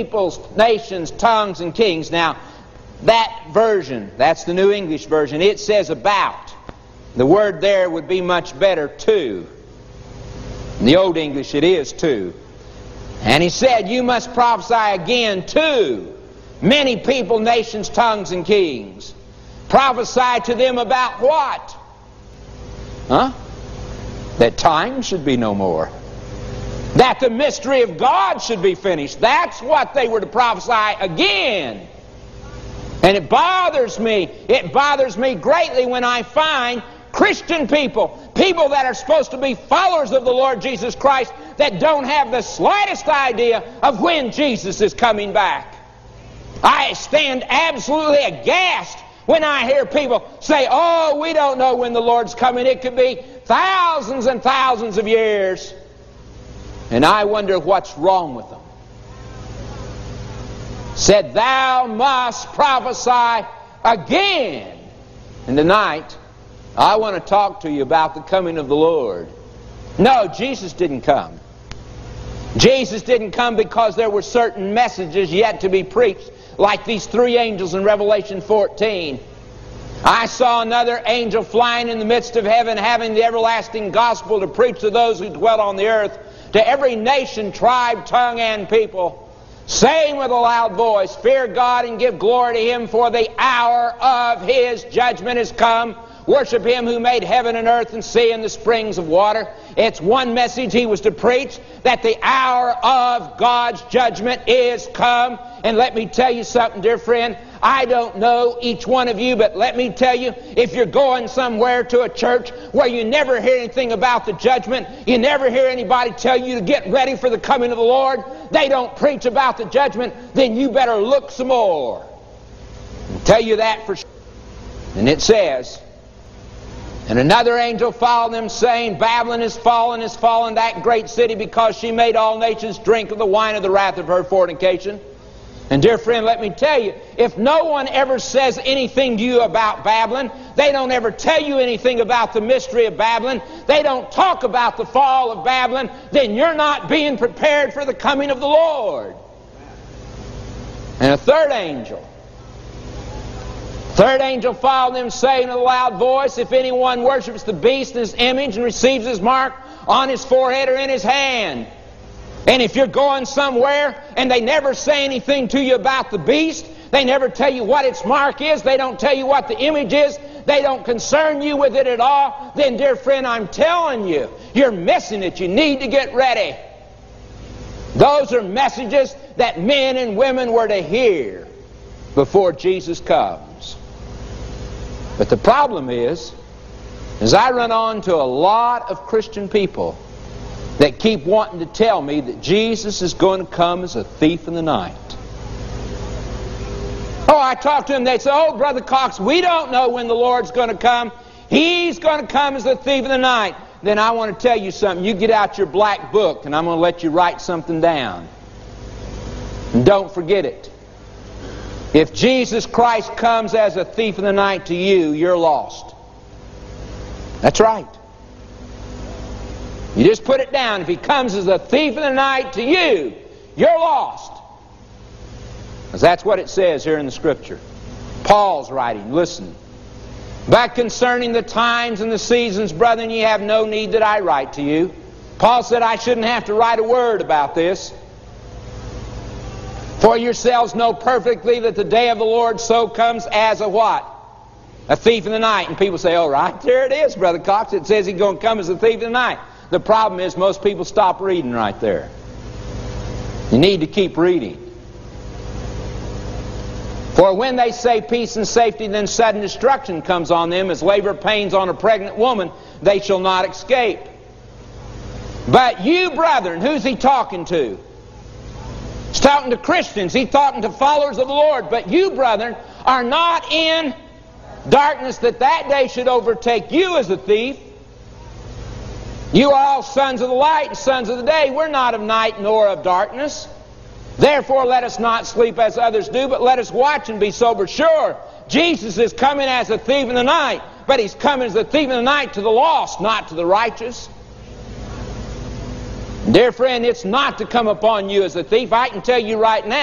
peoples, nations, tongues, and kings. Now, that version, that's the New English Version, it says about. The word there would be much better, to. In the Old English, it is to. And he said, you must prophesy again to many people, nations, tongues, and kings. Prophesy to them about what? That time should be no more. That the mystery of God should be finished. That's what they were to prophesy again. And it bothers me greatly when I find Christian people, people that are supposed to be followers of the Lord Jesus Christ, that don't have the slightest idea of when Jesus is coming back. I stand absolutely aghast when I hear people say, oh, we don't know when the Lord's coming. It could be thousands and thousands of years. And I wonder what's wrong with them. Said, thou must prophesy again. And tonight, I want to talk to you about the coming of the Lord. No, Jesus didn't come. Jesus didn't come because there were certain messages yet to be preached, like these three angels in Revelation 14. I saw another angel flying in the midst of heaven, having the everlasting gospel to preach to those who dwell on the earth, to every nation, tribe, tongue, and people, saying with a loud voice, fear God and give glory to Him, for the hour of His judgment is come. Worship Him who made heaven and earth and sea and the springs of water. It's one message He was to preach, that the hour of God's judgment is come. And let me tell you something, dear friend. I don't know each one of you, but let me tell you, if you're going somewhere to a church where you never hear anything about the judgment, you never hear anybody tell you to get ready for the coming of the Lord, they don't preach about the judgment, then you better look some more. I'll tell you that for sure. And it says, and another angel followed them, saying, Babylon is fallen, that great city, because she made all nations drink of the wine of the wrath of her fornication. And dear friend, let me tell you, if no one ever says anything to you about Babylon, they don't ever tell you anything about the mystery of Babylon, they don't talk about the fall of Babylon, then you're not being prepared for the coming of the Lord. And a third angel followed them, saying in a loud voice, if anyone worships the beast and his image and receives his mark on his forehead or in his hand. And if you're going somewhere and they never say anything to you about the beast, they never tell you what its mark is, they don't tell you what the image is, they don't concern you with it at all, then dear friend, I'm telling you, you're missing it. You need to get ready. Those are messages that men and women were to hear before Jesus comes. But the problem is I run on to a lot of Christian people that keep wanting to tell me that Jesus is going to come as a thief in the night. Oh, I talk to them, they say, oh, Brother Cox, we don't know when the Lord's going to come. He's going to come as a thief in the night. Then I want to tell you something. You get out your black book and I'm going to let you write something down. And don't forget it. If Jesus Christ comes as a thief in the night to you, you're lost. That's right. You just put it down. If He comes as a thief in the night to you, you're lost. Because that's what it says here in the Scripture. Paul's writing. Listen. But concerning the times and the seasons, brethren, ye have no need that I write to you. Paul said I shouldn't have to write a word about this. For yourselves know perfectly that the day of the Lord so comes as a what? A thief in the night. And people say, oh, right there it is, Brother Cox. It says He's going to come as a thief in the night. The problem is most people stop reading right there. You need to keep reading. For when they say peace and safety, then sudden destruction comes on them, as labor pains on a pregnant woman, they shall not escape. But you, brethren, who's he talking to? He's talking to Christians. He's talking to followers of the Lord. But you, brethren, are not in darkness, that that day should overtake you as a thief. You are all sons of the light and sons of the day. We're not of night nor of darkness. Therefore let us not sleep as others do, but let us watch and be sober. Sure, Jesus is coming as a thief in the night, but He's coming as a thief in the night to the lost, not to the righteous. Dear friend, it's not to come upon you as a thief. I can tell you right now,